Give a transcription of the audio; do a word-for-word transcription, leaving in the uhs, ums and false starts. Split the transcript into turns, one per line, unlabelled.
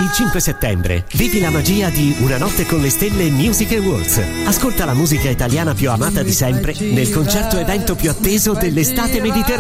Il cinque settembre vivi la magia di Una notte con le stelle Music Awards. Ascolta la musica italiana più amata di sempre nel concerto evento più atteso dell'estate mediterranea.